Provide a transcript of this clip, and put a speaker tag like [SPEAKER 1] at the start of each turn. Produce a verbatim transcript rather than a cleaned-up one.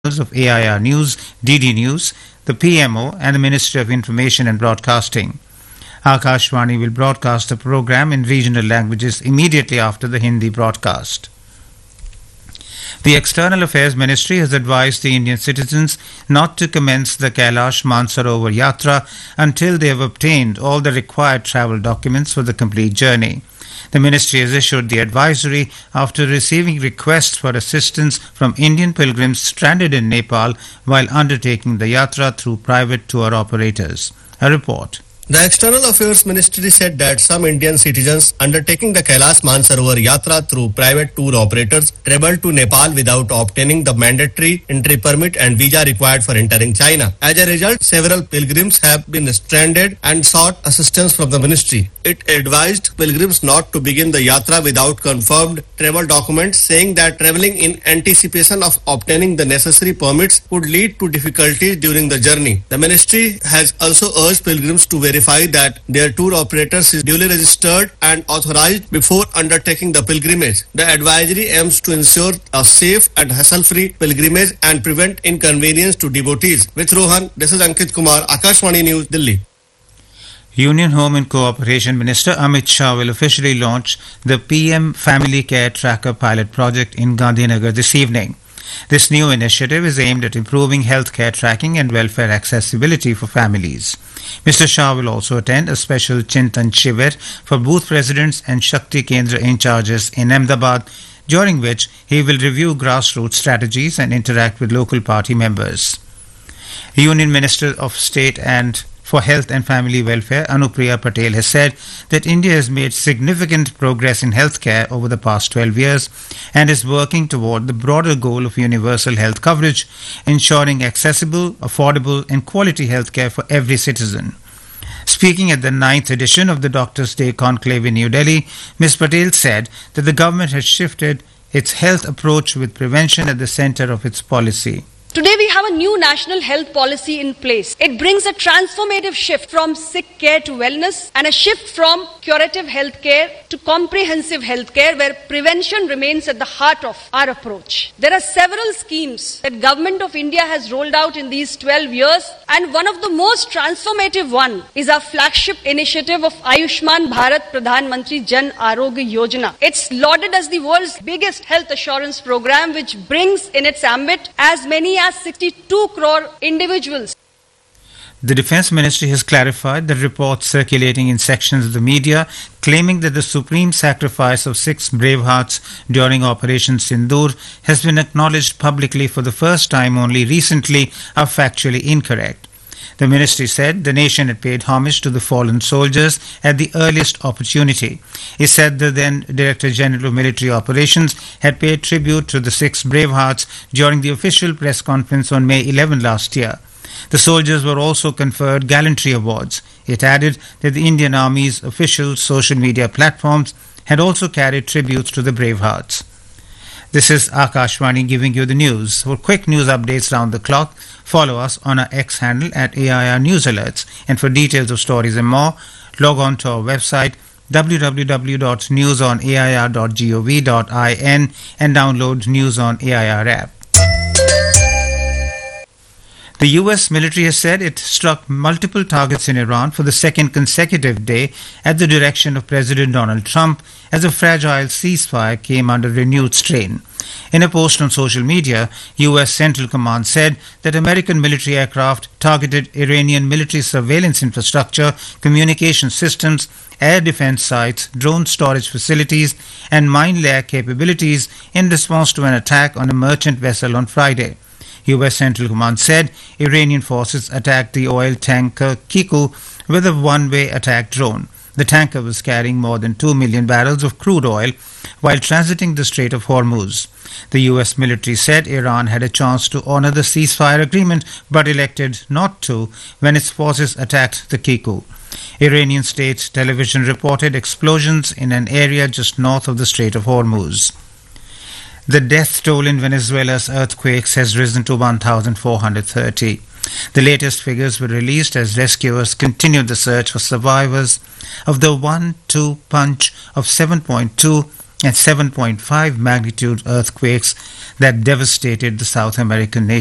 [SPEAKER 1] of A I R News, D D News, the P M O and the Ministry of Information and Broadcasting. Akashvani will broadcast the program in regional languages immediately after the Hindi broadcast. The External Affairs Ministry has advised the Indian citizens not to commence the Kailash Mansarovar Yatra until they have obtained all the required travel documents for the complete journey. The ministry has issued the advisory after receiving requests for assistance from Indian pilgrims stranded in Nepal while undertaking the yatra through private tour operators. A report.
[SPEAKER 2] The External Affairs Ministry said that some Indian citizens undertaking the Kailash Mansarovar Yatra through private tour operators traveled to Nepal without obtaining the mandatory entry permit and visa required for entering China. As a result, several pilgrims have been stranded and sought assistance from the ministry. It advised pilgrims not to begin the yatra without confirmed travel documents, saying that traveling in anticipation of obtaining the necessary permits could lead to difficulties during the journey. The ministry has also urged pilgrims to verify that their tour operators is duly registered and authorized before undertaking the pilgrimage. The advisory aims to ensure a safe and hassle-free pilgrimage and prevent inconvenience to devotees. With Rohan, this is Ankit Kumar, Akashvani News, Delhi.
[SPEAKER 1] Union Home and Cooperation Minister Amit Shah will officially launch the P M Family Care Tracker pilot project in Gandhinagar this evening. This new initiative is aimed at improving healthcare tracking and welfare accessibility for families. Mister Shah will also attend a special Chintan Shivir for booth presidents and Shakti Kendra in charges in Ahmedabad, during which he will review grassroots strategies and interact with local party members. Union Minister of State and for Health and Family Welfare, Anupriya Patel, has said that India has made significant progress in healthcare over the past twelve years and is working toward the broader goal of universal health coverage, ensuring accessible, affordable and quality healthcare for every citizen. Speaking at the ninth edition of the Doctors' Day Conclave in New Delhi, Miz Patel said that the government has shifted its health approach with prevention at the center of its policy.
[SPEAKER 3] Today we have a new national health policy in place. It brings a transformative shift from sick care to wellness and a shift from curative health care to comprehensive health care where prevention remains at the heart of our approach. There are several schemes that Government of India has rolled out in these twelve years, and one of the most transformative one is our flagship initiative of Ayushman Bharat Pradhan Mantri Jan Arogya Yojana. It's lauded as the world's biggest health assurance program, which brings in its ambit as many as sixty-two crore individuals.
[SPEAKER 1] The Defence Ministry has clarified the reports circulating in sections of the media claiming that the supreme sacrifice of six brave hearts during Operation Sindoor has been acknowledged publicly for the first time only recently are factually incorrect. The ministry said the nation had paid homage to the fallen soldiers at the earliest opportunity. It said the then Director General of Military Operations had paid tribute to the six bravehearts during the official press conference on May eleventh last year. The soldiers were also conferred gallantry awards. It added that the Indian Army's official social media platforms had also carried tributes to the bravehearts. This is Akashvani giving you the news. For quick news updates round the clock, follow us on our X handle at A I R News Alerts. And for details of stories and more, log on to our website w w w dot news on a i r dot gov dot in and download News on A I R app. The U S military has said it struck multiple targets in Iran for the second consecutive day at the direction of President Donald Trump as a fragile ceasefire came under renewed strain. In a post on social media, U S Central Command said that American military aircraft targeted Iranian military surveillance infrastructure, communication systems, air defense sites, drone storage facilities, and mine layer capabilities in response to an attack on a merchant vessel on Friday. U S Central Command said Iranian forces attacked the oil tanker Kiku with a one-way attack drone. The tanker was carrying more than two million barrels of crude oil while transiting the Strait of Hormuz. The U S military said Iran had a chance to honor the ceasefire agreement but elected not to when its forces attacked the Kiku. Iranian state television reported explosions in an area just north of the Strait of Hormuz. The death toll in Venezuela's earthquakes has risen to one thousand four hundred thirty. The latest figures were released as rescuers continued the search for survivors of the one two punch of seven point two and seven point five magnitude earthquakes that devastated the South American nation.